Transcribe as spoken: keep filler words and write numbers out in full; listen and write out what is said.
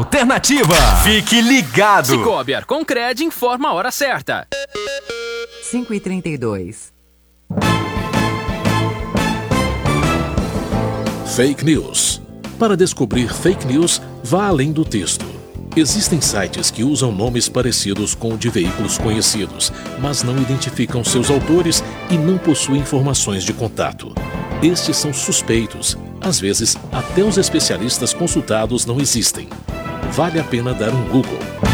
Alternativa. Fique ligado. Cicobi Arconcred informa a hora certa. cinco e trinta e dois. Fake News. Para descobrir fake news, vá além do texto. Existem sites que usam nomes parecidos com o de veículos conhecidos, mas não identificam seus autores e não possuem informações de contato. Estes são suspeitos. Às vezes, até os especialistas consultados não existem. Vale a pena dar um Google.